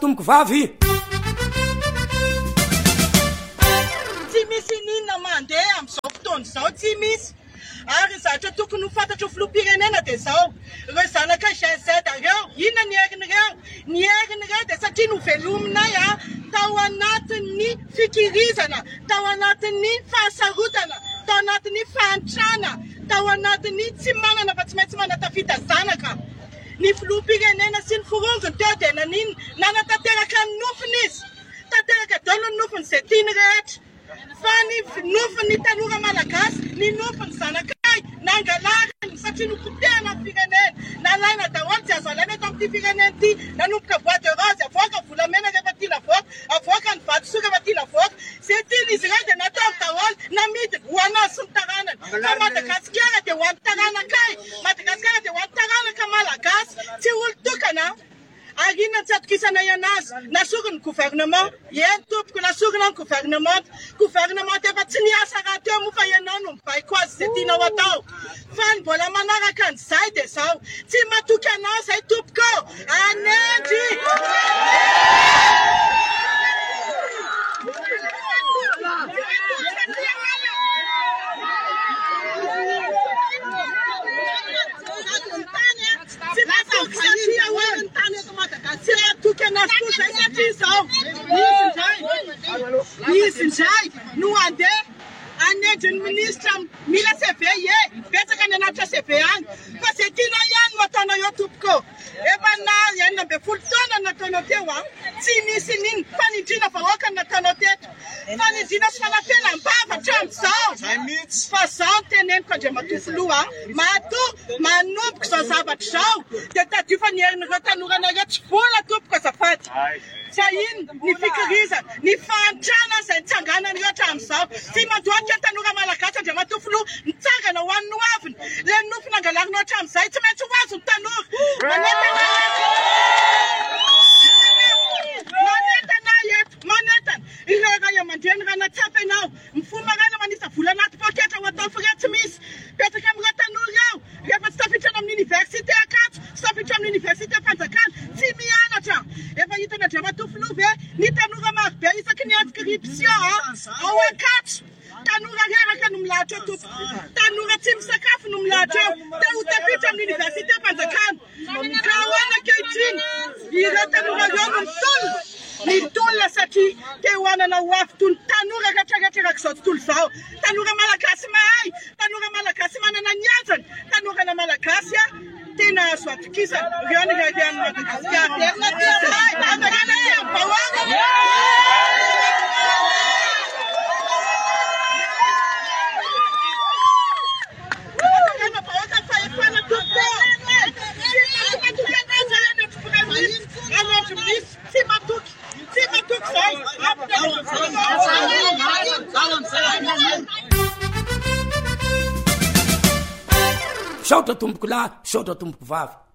tomboko vavy tsy misy ninona mandeha am'izao fotoana izao tsy misy ary zatra tokony ho fantatra ho filoham-pirenena dia zao ireo zanaka GZ ireo inona ny herin'ireo dia satria novelominay tao anatin'ny fikirizana, tao anatin'ny fahasarotana, tao anatin'ny fahantrana, tao anatin'ny tsy manana fa tsy maintsy manatafita zanaka. Ny filoham-pirenena sy ny forongony teo dia nanatanteraka ny nofiny izy, tanteraka daholo ny nofiny izay tiany rehetra. Fa ny nofin'ny tanora malagasy, ny nofin'ny zanakay, nangalariny satria nopotehana ny firenena, nalaina daholo tsy azo alaina eto amin'ity firenena ity, nanomboka bois de rose, avoaka volamena rehefa tia lavoaka, avoaka ny vatosoa rehefa tia lavoaka, izay tian'izy ireo dia natao daholo namidiny ho anazy sy ny taranany. Fa Madagasikara dia ho an'ny taranakay, Madagasikara dia ho an'ny taranaka malagasy, tsy olo-tokana. Ary inona tsy atokisana ianazy, nasorony gouvernement, eny tompoko nasorona ny gouvernement efa tsy niasa raha teo moa fa ianao no mibaiko azy izay tianao atao. Fa ny mbola manaraka an'izay dia zao, tsy matoky anao izay tompoko, anendy! Izy indray no andeha anendy ny ministra mila CV betsaka ny anatitra CV any fa izay tianao ihany no ataonao eo tompoko. Efa na 12 taona no nataonao teo tsy misy niny fanindriana vahoaka no nataonao teto, fanindriana sy fanafialam-bava hatramin'izao. Fa zao no teneniko Andriamatoa manomboka izao zavatra izao dia tadio fa ny herin'ireo tanoranareo tsy vola tompoko azafady. Fa ino ny fikirizana, ny fahantrana izay nitsanganan'ireo hatramin'izao. Tsy mandohatra ny tanora malagasy Andriamatoa filoha nitsangana ho an'ny hoaviny. Ilay nofy nangalarina hatramin'izay tsy maintsy ho azo ny tanora. Manentana ireo ray aman-dreny raha natsapa ianao mifomarana manisa vola anaty poketra ho atao firy tsy misy petraka amin'ireo tanora eo rehefa tsy tafitrana amin'ny université Ankatso, tsy tafitra amin'ny université Fanjakana tsy mianatra. Efa hitana Andriamatoa filoha ve ny tanora marobe isaky ny inscription ao Ankatso, tanora reraka no milahatra eo tompoko, tanora tsy misakafo no milahatra eo dia ho tafitra amin'ny université Fanjakana. Ka ahoana ankehitriny ireo tanora ireo no mitolona satria te hoanana ho avy toy ny tanora rehetrarehetra izao tontolo izao. Tanora malagasy mahay, tanora malagasy manana ny azany, tanora malagasy tena azo atokisana. Ireo ny rarian'ny Madagasikara. Saotra tomboko lahy, saotra tomboko vavy.